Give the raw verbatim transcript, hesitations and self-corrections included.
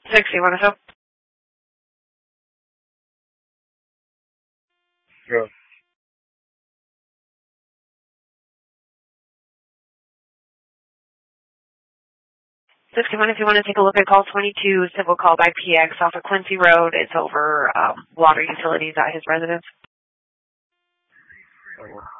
Six, you want to help? Yeah. Six, you want if you want to take a look at call twenty-two, civil call by P X off of Quincy Road. It's over um, water utilities at his residence. Oh.